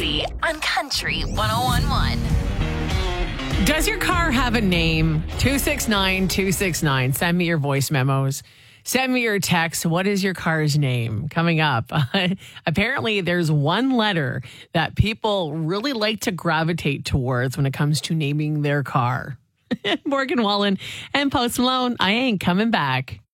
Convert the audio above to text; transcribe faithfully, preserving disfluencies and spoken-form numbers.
Odyssey on Country one oh one point one. Does your car have a name? two six nine two six nine. Send me your voice memos. Send me your text. What is your car's name? Coming up. Apparently, there's one letter that people really like to gravitate towards when it comes to naming their car. Morgan Wallen and Post Malone, I ain't coming back.